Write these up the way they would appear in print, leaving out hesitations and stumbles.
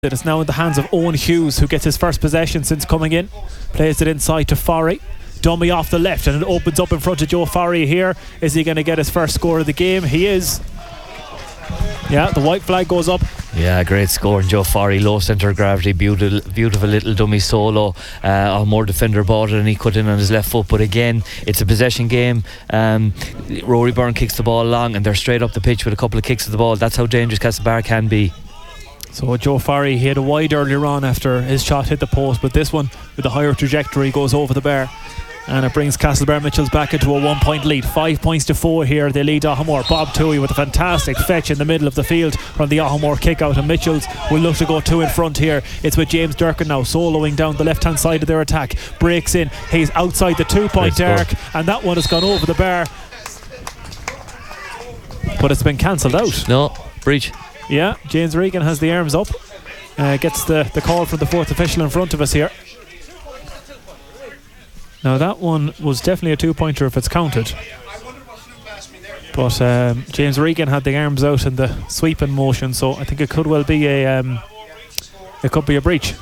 It is now in the hands of Owen Hughes, who gets his first possession since coming in. Plays it inside to Forry. Dummy off the left, and it opens up in front of Joe Forry here. Is he going to get his first score of the game? He is. Yeah, the white flag goes up. Yeah, great score. And Joe Forry, low centre of gravity, beautiful little dummy solo. A more defender bought it and he cut in on his left foot. But again, it's a possession game. Rory Byrne kicks the ball long and they're straight up the pitch with a couple of kicks of the ball. That's how dangerous Castlebar can be. So Joe Forry, he had a wide earlier on after his shot hit the post, but this one with a higher trajectory goes over the bar, and it brings Castlebar Mitchells back into a 1 point lead. 5 points to 4 here. They lead Ahamore. Bob Toohey with a fantastic fetch in the middle of the field from the Ahamore kick out, and Mitchells will look to go two in front here. It's with James Durkin now soloing down the left hand side of their attack. Breaks in. He's outside the 2 point arc, and that one has gone over the bar, but it's been cancelled out. No, breach. Yeah, James Regan has the arms up. Gets the call from the fourth official in front of us here. Now that one was definitely a 2-pointer if it's counted, but James Regan had the arms out in the sweeping motion, so I think it could well be a breach.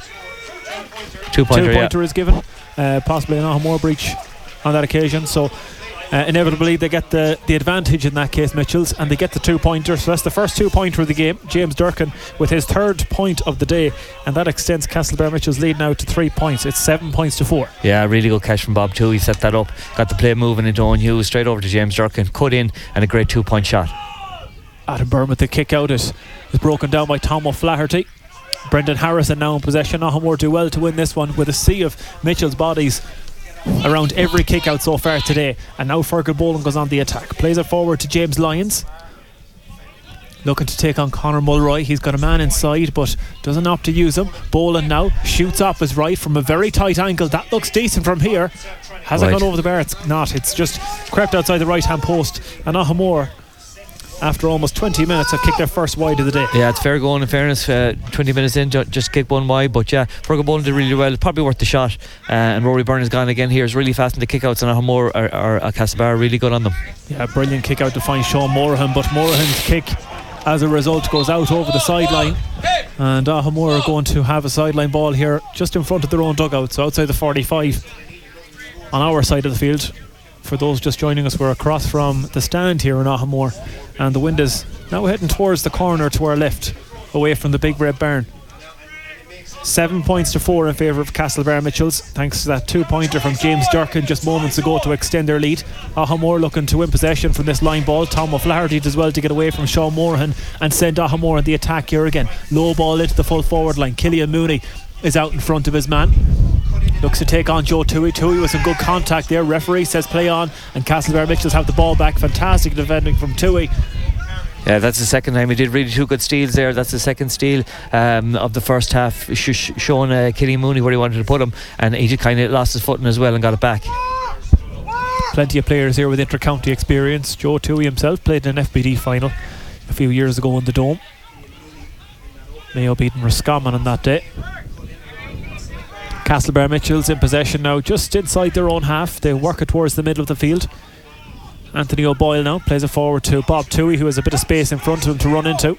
2-pointer is given, possibly an Ahamore breach on that occasion. So inevitably they get the advantage in that case, Mitchells, and they get the 2-pointer. So that's the first 2-pointer of the game. James Durkin with his third point of the day, and that extends Castlebar Mitchells' lead now to 3 points. It's 7 points to 4. Yeah, really good catch from Bob too. He set that up, got the play moving into Owen Hughes, straight over to James Durkin, cut in, and a great 2-point shot. Adam Byrne with the kick out is broken down by Tom O'Flaherty. Brendan Harrison now in possession. Ahamore do well to win this one with a sea of Mitchells' bodies around every kick out so far today. And now Fergal Boland goes on the attack, plays it forward to James Lyons, looking to take on Conor Mulroy. He's got a man inside but doesn't opt to use him. Boland now shoots off his right from a very tight angle. That looks decent from here. Has it gone over the bar? It's not. It's just crept outside the right hand post, and Ahamore, after almost 20 minutes, have kicked their first wide of the day. Yeah, it's fair going in fairness. 20 minutes in, just kick one wide, but yeah, Fergal Boland did really well. It's probably worth the shot. And Rory Byrne has gone again here. Is really fast in the kick outs, and Ahamore or Castlebar are really good on them. Yeah, brilliant kick out to find Sean Morahan, but Morahan's kick as a result goes out over the sideline, and Ahamore are going to have a sideline ball here just in front of their own dugout, so outside the 45 on our side of the field. For those just joining us, we're across from the stand here in Ahamore, and the wind is now heading towards the corner to our left, away from the big red barn. 7 points to 4 in favour of Castlebar Mitchells, thanks to that 2-pointer from James Durkin just moments ago to extend their lead. Ahamore looking to win possession from this line ball. Tom O'Flaherty does well to get away from Sean Morahan and send Ahamore on the attack here again. Low ball into the full forward line. Killian Mooney is out in front of his man, looks to take on Joe Toohey. Toohey with some good contact there. Referee says play on, and Castlebar Mitchells have the ball back. Fantastic defending from Toohey. Yeah, that's the second time he did really 2 good steals there. That's the second steal of the first half, showing Killian Mooney where he wanted to put him, and he just kind of lost his footing as well and got it back. Plenty of players here with inter-county experience. Joe Toohey himself played in an FBD final a few years ago in the Dome. Mayo beating Roscommon on that day. Castlebar Mitchells in possession now just inside their own half. They work it towards the middle of the field. Anthony O'Boyle now plays it forward to Bob Toohey, who has a bit of space in front of him to run into.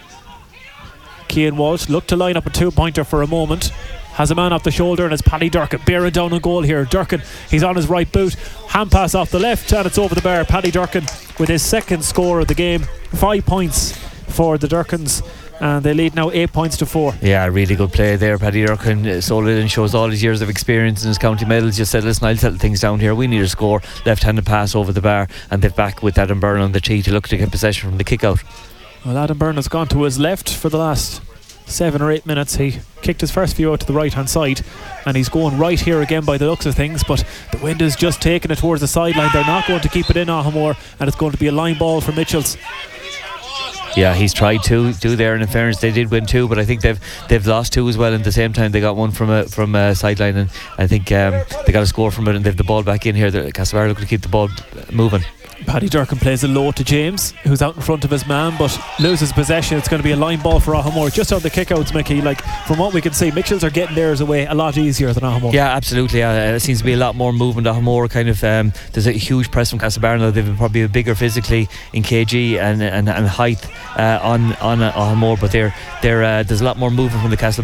Cian Walsh looked to line up a 2-pointer for a moment, has a man off the shoulder, and it's Paddy Durkin bearing down on goal here. Durkin, he's on his right boot, hand pass off the left, and it's over the bar. Paddy Durkin with his second score of the game. 5 points for the Durkins, and they lead now 8 points to 4. Yeah, really good play there. Paddy Durkin solid and shows all his years of experience in his county medals. Just said, listen, I'll settle things down here. We need a score. Left-handed pass over the bar, and they're back with Adam Byrne on the tee to look to get possession from the kick out. Well, Adam Byrne has gone to his left for the last 7 or 8 minutes. He kicked his first few out to the right hand side, and he's going right here again by the looks of things, but the wind is just taking it towards the sideline. They're not going to keep it in Ahamore, and it's going to be a line ball for Mitchells. Yeah, he's tried to do there, and in fairness they did win 2, but I think they've lost 2 as well. And at the same time they got one from a sideline, and I think they got a score from it, and they've the ball back in here. Castlebar looking to keep the ball moving. Paddy Durkin plays a low to James, who's out in front of his man, but loses possession. It's going to be a line ball for Ahamore. Just on the kickouts, Mickey, like from what we can see, Mitchells are getting theirs away a lot easier than Ahamore. Yeah, absolutely. It seems to be a lot more movement. Ahamore kind of there's a huge press from Castlebar now. They've probably a bigger physically in kg and height, on Ahmore, but there's a lot more movement from the Castle